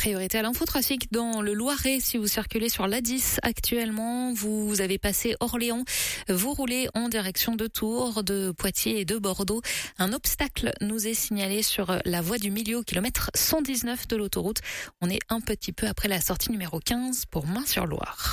Priorité à l'infotrafic dans le Loiret. Si vous circulez sur l'A10 actuellement, vous avez passé Orléans, vous roulez en direction de Tours, de Poitiers et de Bordeaux. Un obstacle nous est signalé sur la voie du milieu au kilomètre 119 de l'autoroute. On est un petit peu après la sortie numéro 15 pour Main-sur-Loire.